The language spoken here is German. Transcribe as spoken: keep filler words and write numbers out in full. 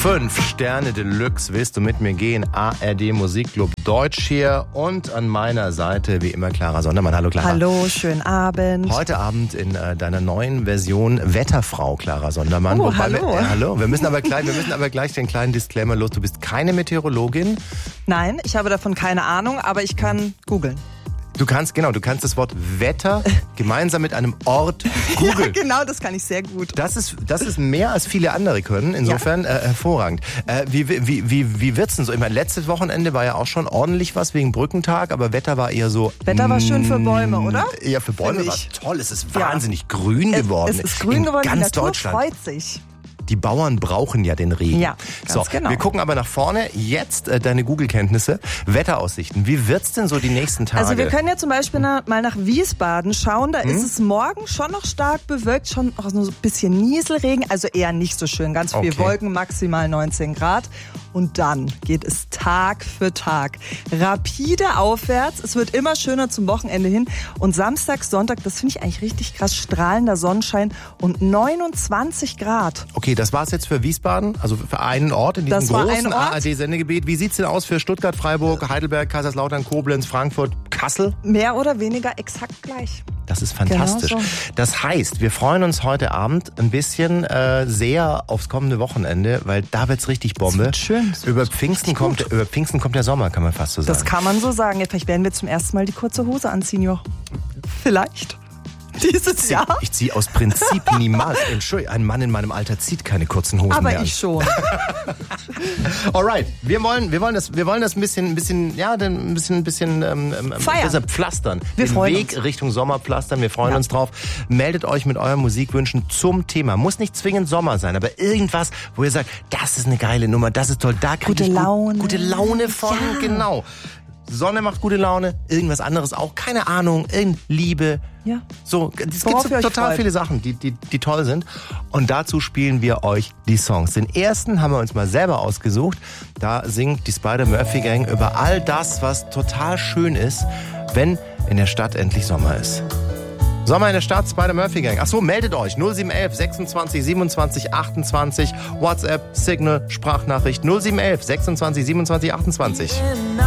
Fünf Sterne Deluxe, willst du mit mir gehen? A R D Musikclub Deutsch hier und an meiner Seite wie immer Clara Sondermann. Hallo Clara. Hallo, schönen Abend. Heute Abend in äh, deiner neuen Version Wetterfrau Clara Sondermann. Oh, Wobei hallo. Wir, äh, hallo. Wir müssen aber gleich, wir müssen aber gleich den kleinen Disclaimer los. Du bist keine Meteorologin. Nein, ich habe davon keine Ahnung, aber ich kann googeln. Du kannst, genau, du kannst das Wort Wetter gemeinsam mit einem Ort googeln. Ja, genau, das kann ich sehr gut. Das ist, das ist mehr als viele andere können, insofern ja. äh, hervorragend. Äh, wie, wie, wie, wie wird's denn so? Ich meine, letztes Wochenende war ja auch schon ordentlich was wegen Brückentag, aber Wetter war eher so... Wetter war schön für Bäume, oder? Ja, für Bäume war toll. Es ist wahnsinnig ja. grün geworden. Es, es ist grün in geworden, ganz die Natur Deutschland. freut sich. Die Bauern brauchen ja den Regen. Ja, ganz so, genau. Wir gucken aber nach vorne. Jetzt äh, deine Google-Kenntnisse. Wetteraussichten. Wie wird's denn so die nächsten Tage? Also wir können ja zum Beispiel na, mal nach Wiesbaden schauen. Da hm? ist es morgen schon noch stark bewölkt, schon auch so ein bisschen Nieselregen. Also eher nicht so schön. Ganz viel okay. Wolken, maximal neunzehn Grad. Und dann geht es Tag für Tag rapide aufwärts. Es wird immer schöner zum Wochenende hin. Und Samstag, Sonntag, das finde ich eigentlich richtig krass, strahlender Sonnenschein und neunundzwanzig Grad. Okay, das war's jetzt für Wiesbaden, also für einen Ort in diesem Das war großen ein Ort. A R D-Sendegebiet. Wie sieht's denn aus für Stuttgart, Freiburg, Heidelberg, Kaiserslautern, Koblenz, Frankfurt, Kassel? Mehr oder weniger exakt gleich. Das ist fantastisch. Genau so. Das heißt, wir freuen uns heute Abend ein bisschen äh, sehr aufs kommende Wochenende, weil da wird's richtig Bombe. Das wird schön. Das Über wird Pfingsten richtig kommt, gut. über Pfingsten kommt der Sommer, kann man fast so sagen. Das kann man so sagen. Vielleicht werden wir zum ersten Mal die kurze Hose anziehen, Jo. Vielleicht. Dieses Jahr. Ich ziehe aus Prinzip niemals. Entschuldigung, ein Mann in meinem Alter zieht keine kurzen Hosen Aber mehr an. ich schon. Alright, wir wollen, wir wollen das, wir wollen das ein bisschen, ein bisschen, ja, ein bisschen, ein bisschen, ähm, Feiern. deshalb pflastern. Wir Den freuen Weg uns. Richtung Sommer pflastern. Wir freuen Ja. uns drauf. Meldet euch mit euren Musikwünschen zum Thema. Muss nicht zwingend Sommer sein, aber irgendwas, wo ihr sagt, das ist eine geile Nummer, das ist toll, da kriege Gute ich gut, Laune. gute Laune von, Ja. genau. Sonne macht gute Laune, irgendwas anderes auch, keine Ahnung, irgend Liebe. Ja. So, es Worauf gibt ihr euch so total freut. viele Sachen, die, die, die toll sind. Und dazu spielen wir euch die Songs. Den ersten haben wir uns mal selber ausgesucht. Da singt die Spider-Murphy-Gang über all das, was total schön ist, wenn in der Stadt endlich Sommer ist. Sommer in der Stadt, Spider-Murphy-Gang. Ach so, meldet euch. null sieben eins eins sechsundzwanzig siebenundzwanzig achtundzwanzig. WhatsApp, Signal, Sprachnachricht null sieben eins eins sechsundzwanzig siebenundzwanzig achtundzwanzig.